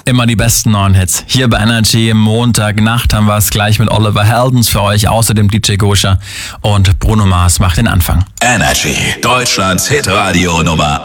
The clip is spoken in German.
Immer die besten neuen Hits. Hier bei Energy. Montagnacht haben wir es gleich mit Oliver Heldens für euch. Außerdem DJ Goscha und Bruno Mars macht den Anfang. Energy, Deutschlands Hitradio Nummer